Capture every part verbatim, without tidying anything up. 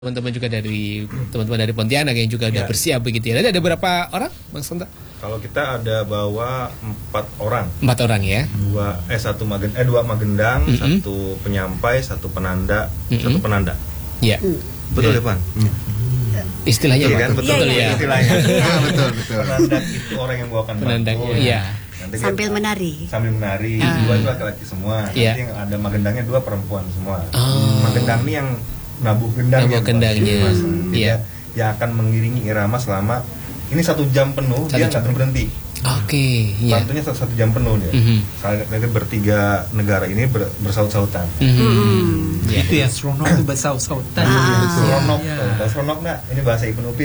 Teman-teman juga dari teman-teman dari Pontianak yang juga udah Ya. bersiap begitu ya. Ada berapa orang, Bang Santa? Kalau kita ada bawa empat orang, Empat orang ya. dua eh satu magen eh dua magendang, Mm-mm. satu penyampai, satu penanda, Mm-mm. satu penanda. Ya. Betul Ya. ya, Pan? Istilahnya Betul Pak. kan? Betul, Betul ya. ya. Istilahnya. Ah, betul, betul. Penandak itu orang yang bawakan Penandak, bangku. iya. Nanti kan Sambil menari. Sambil menari. Ah. Dua itu laki-laki semua. Iya. Nanti yang ada magendangnya dua perempuan semua. Oh. Magendang ini yang nabuh gendangnya. Nabuh gendangnya. Mas. Iya. Dia yang akan mengiringi irama selama ini satu jam penuh. Satu dia jam. nggak berhenti. Oke, ya. Bantunya satu, satu jam penuh dia. Mhm. Saya nanti bertiga negara ini ber, bersaut-sautan. Mhm. Ya. Itu yang seronok itu bersaut-sautan. Ah. Seronok, Ya. tahu seronok nggak? Ini bahasa Ibnu Upin.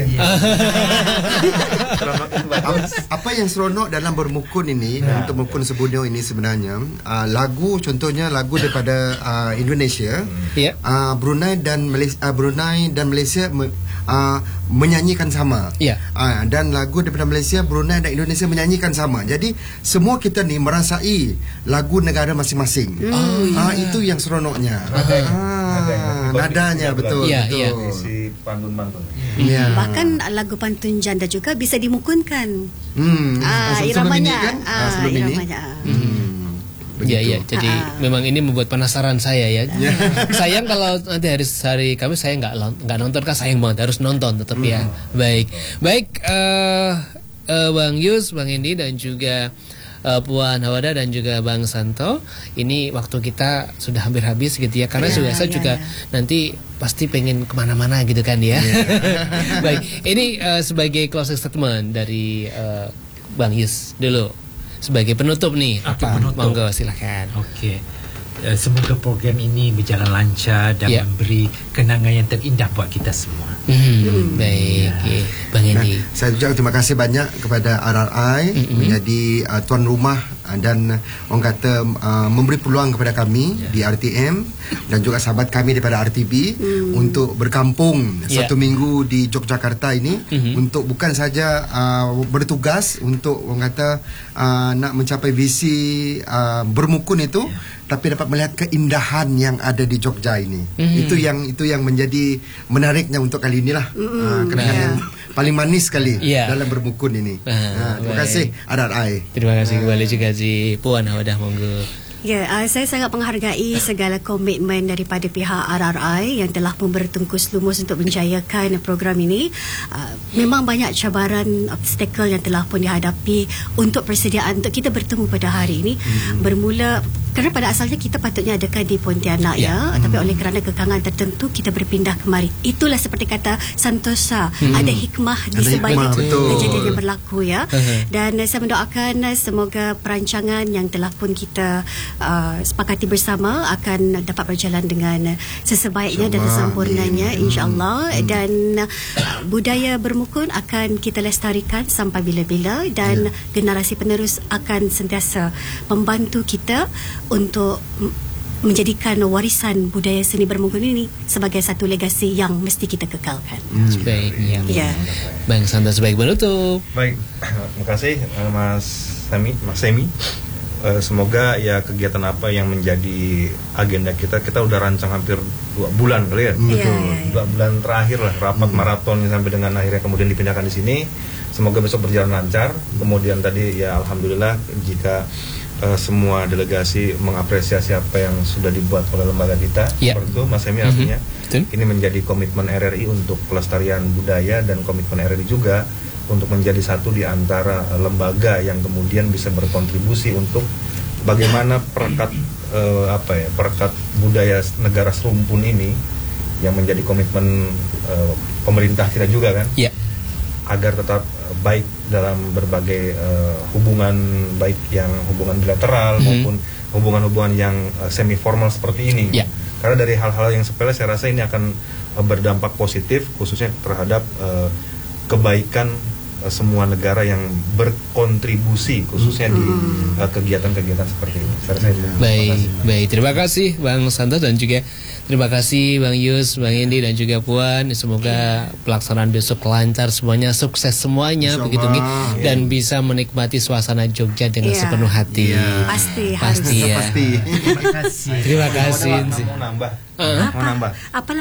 Seronok itu bahasa. Ap- apa yang seronok dalam bermukun ini, Nah. untuk mukun Sebunyol ini sebenarnya uh, lagu, contohnya lagu daripada uh, Indonesia, Ya. uh, Brunei dan Malaysia, uh, Brunei dan Malaysia me, uh, menyanyikan sama. Ya. Uh, dan lagu daripada Malaysia, Brunei dan Indonesia menyanyikan sama. Jadi semua kita ni merasai lagu negara masing-masing. Oh, Ah, iya. itu yang seronoknya. Nadanya. Ah, nadanya betul. Iya, betul. iya. Si pantun-pantun. Ya. Bahkan lagu pantun janda juga bisa dimukunkan. Hmm. Ah, sebelum iramanya. ini kan? Ah, Ah, sebelum ini. iramanya. Hmm. Ya, Begitu. ya. Jadi Ah. memang ini membuat penasaran saya ya. Sayang kalau nanti hari hari kami saya nggak lon- nggak nonton kan, sayang banget, harus nonton tetap ya. Baik, baik. eh eh, Bang Yus, Bang Indi dan juga eh, Puan Hawada dan juga Bang Santo. Ini waktu kita sudah hampir habis gitu ya. Karena Ya, juga saya ya, juga ya. nanti pasti pengen kemana-mana gitu kan ya. Baik, ini eh, sebagai closing statement dari eh, Bang Yus dulu sebagai penutup nih. Oke, Apa? penutup. Monggo silakan. Okey. Uh, semoga program ini berjalan lancar dan Ya. memberi kenangan yang terindah buat kita semua. Hmm, baik, ya. Bang Nah, Indi. saya ucap terima kasih banyak kepada R R I Mm-mm. menjadi uh, tuan rumah uh, dan uh, orang kata uh, memberi peluang kepada kami di R T M dan juga sahabat kami daripada R T B untuk berkampung Ya. satu minggu di Yogyakarta ini Mhm. untuk bukan saja uh, bertugas untuk orang kata uh, nak mencapai visi uh, bermukun itu, tapi dapat melihat keindahan yang ada di Jogja ini. Mhm. Itu yang itu yang menjadi menariknya untuk kali inilah. Uh, kenangan Ya. yang paling manis sekali Ya. dalam bermukun ini. Ah, Ah, terima baik. kasih R R I. Terima kasih kembali juga si Puan Hawadah, monggo. Ya, uh, saya sangat menghargai segala komitmen daripada pihak R R I yang telah pun bertungkus lumus untuk menjayakan program ini. Uh, memang banyak cabaran, obstacle yang telah pun dihadapi untuk persediaan untuk kita bertemu pada hari ini. Hmm. Bermula kerana pada asalnya kita patutnya adakan di Pontianak ya, ya. Tapi oleh kerana kekangan tertentu kita berpindah kemari. Itulah seperti kata Santosa, Hmm. ada hikmah di Ada sebalik hikmah, betul. kejadian yang berlaku ya. Uh-huh. Dan uh, saya mendoakan uh, semoga perancangan yang telah pun kita uh, sepakati bersama akan dapat berjalan dengan uh, sesebaiknya dan InsyaAllah. sesempurnanya Amin. insya-Allah. Dan uh, budaya bermukun akan kita lestarikan sampai bila-bila dan generasi penerus akan sentiasa membantu kita untuk m- menjadikan warisan budaya seni bermukun ini sebagai satu legasi yang mesti kita kekalkan. Sebaiknya. Ya. Bang Santo sebagai penutup. Baik, terima kasih eh, Mas Semi, Mas Semi. Eh, semoga ya kegiatan apa yang menjadi agenda kita, kita udah rancang hampir dua bulan kali ya. Iya, iya, iya. Dua bulan terakhir lah rapat maraton sampai dengan akhirnya kemudian dipindahkan di sini. Semoga besok berjalan lancar. Kemudian tadi ya alhamdulillah jika eh, semua delegasi mengapresiasi apa yang sudah dibuat oleh lembaga kita. Ya. Seperti itu Mas Semi Mhm. artinya. Betul. Ini menjadi komitmen R R I untuk pelestarian budaya dan komitmen R R I juga untuk menjadi satu di antara eh, lembaga yang kemudian bisa berkontribusi untuk bagaimana perekat eh, apa ya perekat budaya negara serumpun ini yang menjadi komitmen eh, pemerintah kita juga kan, Ya. agar tetap eh, baik dalam berbagai eh, hubungan, baik yang hubungan bilateral Mhm. maupun hubungan-hubungan yang eh, semi formal seperti ini. Ya. Karena dari hal-hal yang sepele saya rasa ini akan eh, berdampak positif khususnya terhadap eh, kebaikan eh, semua negara yang berkontribusi khususnya di eh, kegiatan-kegiatan seperti ini. Saya rasa itu. Terima Baik, kasih. baik. Terima kasih Bang Santo dan juga terima kasih Bang Yus, Bang Indi dan juga Puan. Semoga pelaksanaan besok lancar semuanya, sukses semuanya Insyaallah. begitu nih, dan bisa menikmati suasana Jogja dengan Ya. sepenuh hati. Ya. Pasti Pasti harus. ya. Pasti. Terima kasih. Terima kasih. Mau nambah? Ah. Mau nambah? Apa lagi?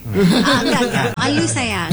Ah, enggak, enggak. Malu saya.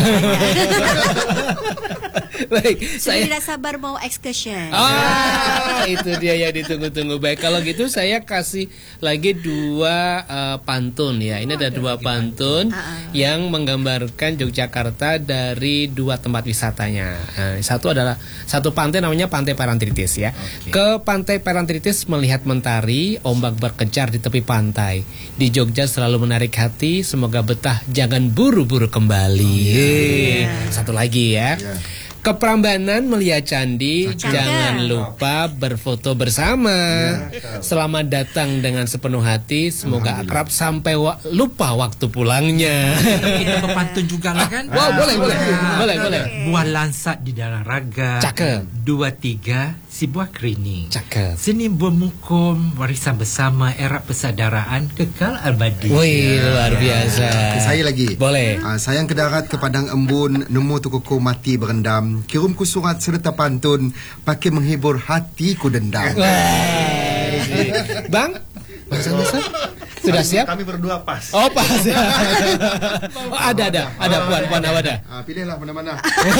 Baik, Saya saya tidak sabar mau excursion. Ah, itu dia yang ditunggu-tunggu. Baik, kalau gitu saya kasih lagi dua uh, pantun ya. Ini ada dua pantun yang menggambarkan Yogyakarta dari dua tempat wisatanya. Nah, satu adalah satu pantai namanya Pantai Parangtritis ya. Ke Pantai Parangtritis melihat mentari, ombak berkejar di tepi pantai. Di Jogja selalu menarik hati, semoga betah, jangan buru-buru kembali. Yeay. Satu lagi ya. Ke Prambanan melihat candi, Cakep. jangan lupa berfoto bersama. Selamat datang dengan sepenuh hati, semoga akrab sampai wa- lupa waktu pulangnya. Kita berpantun juga lah kan. Wow, boleh, boleh, boleh, boleh. Buah lansat di dalam raga. Cakep. Dua tiga si buah kerini. Cakep. Seni bermukum warisan bersama era persaudaraan kekal abadi. Wih, luar biasa. Saya lagi. Boleh. Ah, sayang ke darat ke padang embun, nemu tukuku mati berendam, kirumku surat serta pantun, pakai menghibur hatiku dendam. Wah. Bang, Bang Santosa, sudah siap? Kami berdua pas. Oh, pas ya. Oh, ada, ada, ada puan, puan apa ada? Ah, pilihlah mana-mana.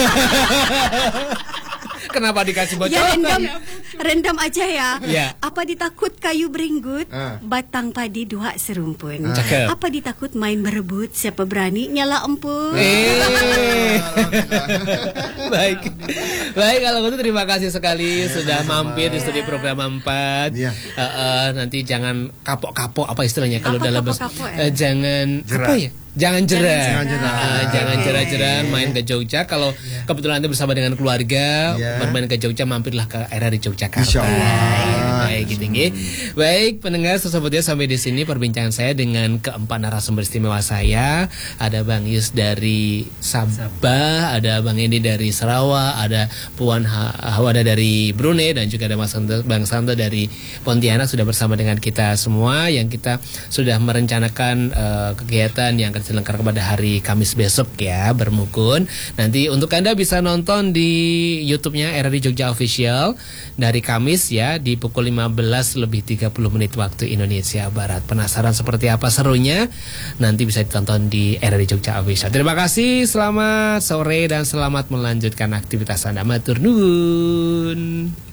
Kenapa dikasih Ya bocoran? rendam, rendam aja ya. Ya. Apa ditakut kayu beringgut, Ah. batang padi dua serumpun. Cakep. Apa ditakut main berebut, siapa berani nyala empun. Eh. Baik. Baik, kalau gitu terima kasih sekali sudah mampir di studi program empat. Iya. Eh, eh, nanti jangan kapok-kapok apa istilahnya kalau Apa dalam bahasa- kapok-kapok ya? eh, jangan Jerah. apa ya? Jangan jerah. Jangan jerah. Ah, jangan Oke. jerah-jerah main ke Jogja. Kalau kebetulan Anda bersama dengan keluarga Iya. bermain ke Jogja, mampirlah ke R R I Yogyakarta. Insya Allah. Baik, gitu nggih. Baik, pendengar sesampainya sampai di sini perbincangan saya dengan keempat narasumber istimewa saya. Ada Bang Yus dari Sabah, ada Bang Edi dari Sarawak, ada Puan Ha- Hawada dari Brunei, dan juga ada Mas Santo, Bang Santo dari Pontianak sudah bersama dengan kita semua, yang kita sudah merencanakan eh, kegiatan yang akan diselenggarakan pada hari Kamis besok ya, bermukun. Nanti untuk Anda bisa nonton di YouTube-nya R R I Jogja Official dari Kamis ya, di pukul lima belas lebih tiga puluh menit waktu Indonesia Barat. Penasaran seperti apa serunya? Nanti bisa ditonton di R R I Jogja Official. Terima kasih, selamat sore dan selamat melanjutkan aktivitas Anda. Matur nuwun.